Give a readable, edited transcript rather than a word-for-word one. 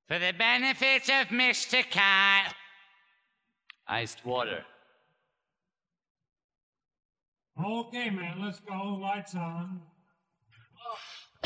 For the benefit of Mr. Kyle. Iced water. Okay, man, let's go. Lights on.